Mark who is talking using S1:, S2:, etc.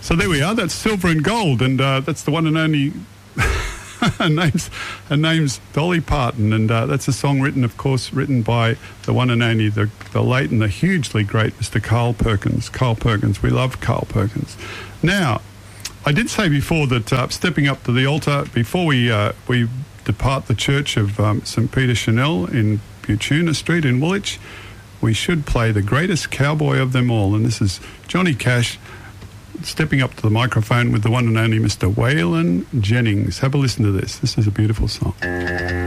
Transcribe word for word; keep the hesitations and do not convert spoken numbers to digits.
S1: So there we are. That's Silver and Gold, and uh, that's the one and only. her name's her name's Dolly Parton, and uh, that's a song written, of course, written by the one and only the the late and the hugely great Mister Carl Perkins. Carl Perkins, we love Carl Perkins. Now, I did say before that uh, stepping up to the altar before we uh, we depart the church of um, Saint Peter Chanel in Butuna Street in Woolwich, we should play the greatest cowboy of them all, and this is Johnny Cash stepping up to the microphone with the one and only Mister Waylon Jennings. Have a listen to this. This is a beautiful song.